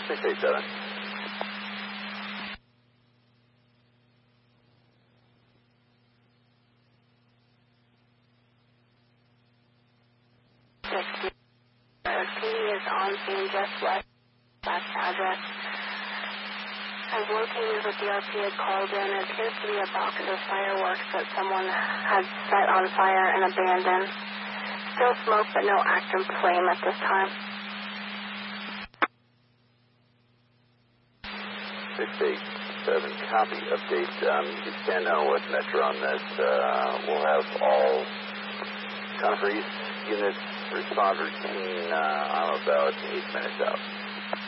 687. Is on scene just west last address. I've located what the RP had called in. It appears to be a box of fireworks that someone had set on fire and abandoned. Still smoke, but no active flame at this time. 687, copy, update. You can stand on West Metro on this. We'll have all Conifer East units respond routine. I'm about 8 minutes out.